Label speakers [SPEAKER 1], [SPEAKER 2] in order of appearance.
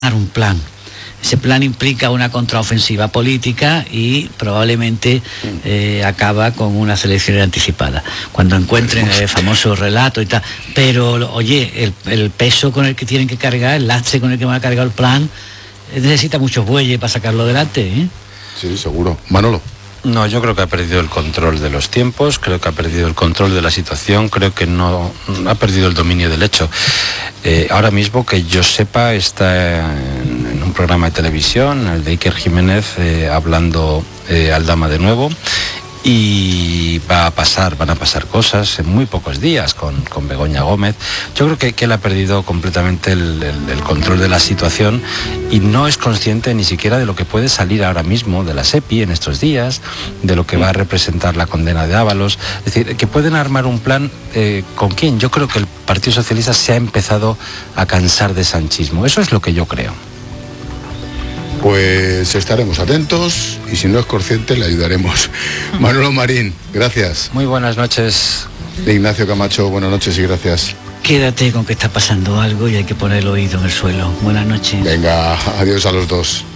[SPEAKER 1] un plan. Ese plan implica una contraofensiva política y probablemente acaba con una elección anticipada. Cuando encuentren el famoso relato y tal. Pero, oye, el peso con el que tienen que cargar, el lastre con el que van a cargar el plan, necesita muchos bueyes para sacarlo adelante, ¿eh?
[SPEAKER 2] Sí, seguro. Manolo.
[SPEAKER 3] No, yo creo que ha perdido el control de los tiempos, creo que ha perdido el control de la situación, creo que no ha perdido el dominio del hecho. Ahora mismo, que yo sepa, está en un programa de televisión, el de Iker Jiménez, hablando Aldama de nuevo, y van a pasar cosas en muy pocos días con Begoña Gómez. Yo creo que él ha perdido completamente el control de la situación y no es consciente ni siquiera de lo que puede salir ahora mismo de la SEPI en estos días, de lo que va a representar la condena de Ábalos. Es decir, que pueden armar un plan ¿con quién? Yo creo que el Partido Socialista se ha empezado a cansar de sanchismo. Eso es lo que yo creo.
[SPEAKER 2] Pues estaremos atentos y si no es consciente le ayudaremos. Manolo Marín, gracias.
[SPEAKER 3] Muy buenas noches.
[SPEAKER 2] De Ignacio Camacho, buenas noches y gracias.
[SPEAKER 1] Quédate con que está pasando algo y hay que poner el oído en el suelo. Buenas noches.
[SPEAKER 2] Venga, adiós a los dos.